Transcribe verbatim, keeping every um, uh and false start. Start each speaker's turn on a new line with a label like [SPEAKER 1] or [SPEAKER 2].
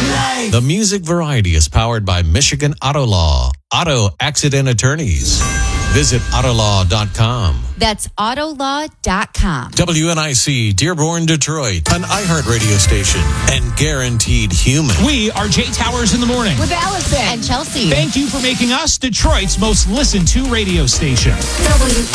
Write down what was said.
[SPEAKER 1] The Music Variety is powered by Michigan Auto Law. Auto Accident Attorneys. Visit autolaw dot com.
[SPEAKER 2] That's autolaw dot com.
[SPEAKER 1] W N I C, Dearborn, Detroit, an iHeart radio station, and Guaranteed Human.
[SPEAKER 3] We are Jay Towers in the morning.
[SPEAKER 2] With Allison and Chelsea.
[SPEAKER 3] Thank you for making us Detroit's most listened to radio station.
[SPEAKER 2] W